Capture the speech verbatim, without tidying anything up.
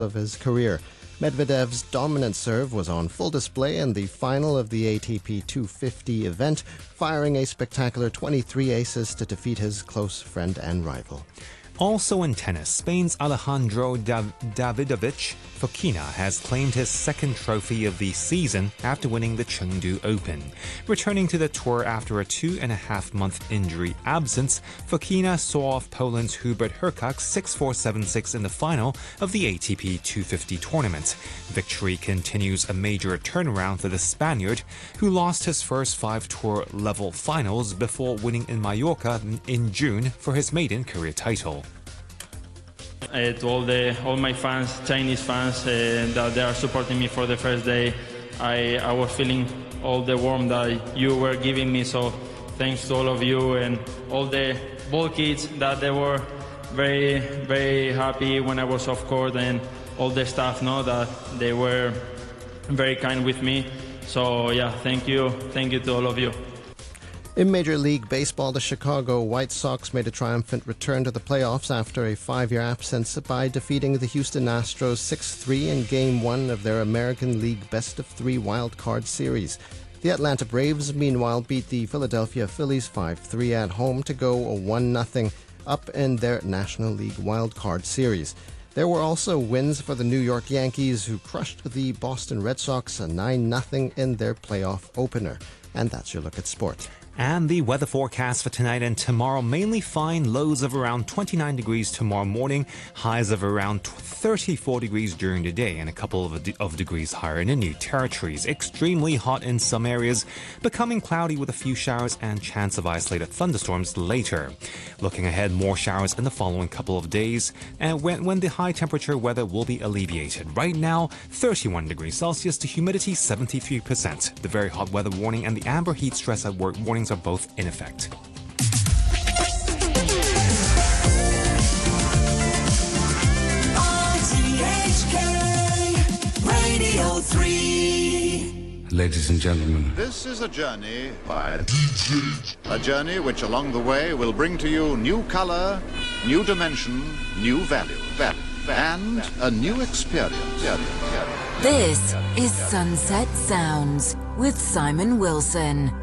of his career. Medvedev's dominant serve was on full display in the final of the A T P two fifty event, firing a spectacular twenty-three aces to defeat his close friend and rival. Also in tennis, Spain's Alejandro Dav- Davidovich Fokina has claimed his second trophy of the season after winning the Chengdu Open. Returning to the tour after a two-and-a-half-month injury absence, Fokina saw off Poland's Hubert Hurkacz six four seven six in the final of the A T P two fifty tournament. Victory continues a major turnaround for the Spaniard, who lost his first five tour-level finals before winning in Mallorca in June for his maiden career title. Uh, to all the all my fans, Chinese fans, uh, that they are supporting me for the first day. I, I was feeling all the warmth that you were giving me, so thanks to all of you and all the ball kids that they were very, very happy when I was off court, and all the staff know that they were very kind with me. So yeah, thank you, thank you to all of you. In Major League Baseball, the Chicago White Sox made a triumphant return to the playoffs after a five-year absence by defeating the Houston Astros six three in Game one of their American League Best-of-Three Wild Card Series. The Atlanta Braves, meanwhile, beat the Philadelphia Phillies five three at home to go one nothing up in their National League Wild Card Series. There were also wins for the New York Yankees, who crushed the Boston Red Sox nine nothing in their playoff opener. And that's your look at sport. And the weather forecast for tonight and tomorrow: mainly fine, lows of around twenty-nine degrees tomorrow morning, highs of around thirty-four degrees during the day, and a couple of, de- of degrees higher in the New Territories. Extremely hot in some areas, becoming cloudy with a few showers and chance of isolated thunderstorms later. Looking ahead, more showers in the following couple of days, and when, when the high temperature weather will be alleviated. Right now, thirty-one degrees Celsius, the humidity seventy-three percent. The very hot weather warning and the amber heat stress at work warnings are both in effect. R T H K Radio three. Ladies and gentlemen, this is a journey by D J. A journey which along the way will bring to you new color, new dimension, new value, value, and a new experience. This is Sunset Sounds with Simon Wilson.